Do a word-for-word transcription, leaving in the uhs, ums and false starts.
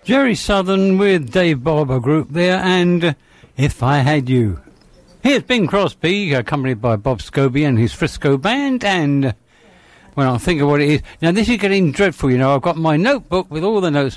Jerry Southern with Dave Barber Group there, and If I Had You. Here's Bing Crosby, accompanied by Bob Scobie and his Frisco Band, and when I think of what it is... Now, this is getting dreadful, you know. I've got my notebook with all the notes